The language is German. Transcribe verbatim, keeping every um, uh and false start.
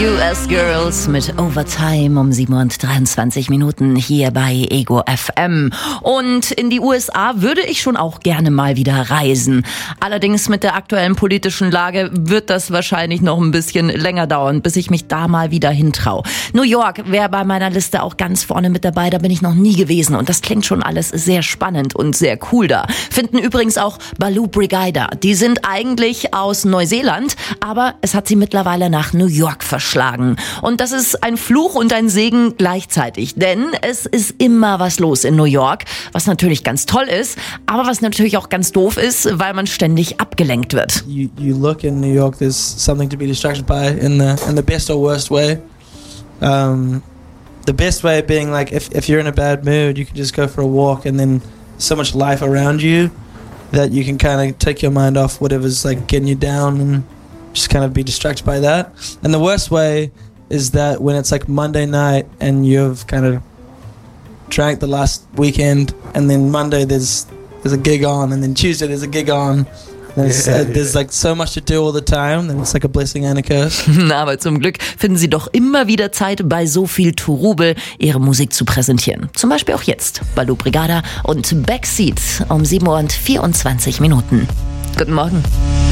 U S Girls mit Overtime um sieben Uhr dreiundzwanzig Minuten hier bei Ego F M. Und in die U S A würde ich schon auch gerne mal wieder reisen. Allerdings mit der aktuellen politischen Lage wird das wahrscheinlich noch ein bisschen länger dauern, bis ich mich da mal wieder hintraue. New York wäre bei meiner Liste auch ganz vorne mit dabei, da bin ich noch nie gewesen. Und das klingt schon alles sehr spannend und sehr cool da. Finden übrigens auch Baloo Brigida. Die sind eigentlich aus Neuseeland, aber es hat sie mittlerweile nach New York verschlagen. Und das ist ein Fluch und ein Segen gleichzeitig, denn es ist immer was los in New York, was natürlich ganz toll ist, aber was natürlich auch ganz doof ist, weil man ständig abgelenkt wird. You, you look in New York, there's something to be distracted by in the in the best or worst way. Um, the best way being like if if you're in a bad mood, you can just go for a walk, and then so much life around you that you can kind of take your mind off whatever's like getting you down and just kind of be distracted by that. And the worst way is that when it's like Monday night and you've kind of drank the last weekend, and then Monday there's there's a gig on, and then Tuesday there's a gig on. There's, yeah, uh, there's like so much to do all the time, and it's like a blessing and a curse. Aber zum Glück finden Sie doch immer wieder Zeit, bei so viel Trubel Ihre Musik zu präsentieren. Zum Beispiel auch jetzt. Baloo Brigida und Backseat um sieben Uhr vierundzwanzig Minuten. Guten Morgen.